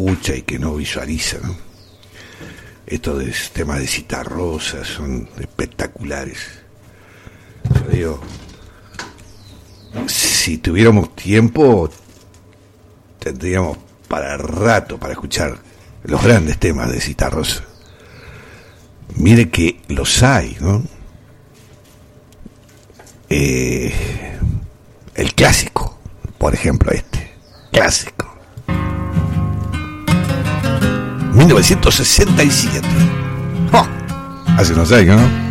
escucha y que no visualiza, ¿no? Estos temas de Citarrosa son espectaculares. Yo digo, si tuviéramos tiempo, tendríamos para rato para escuchar los grandes temas de Citarrosa. Mire que los hay, ¿no? El clásico, por ejemplo, clásico. 1967. ¡Oh! Hace unos años, ¿no?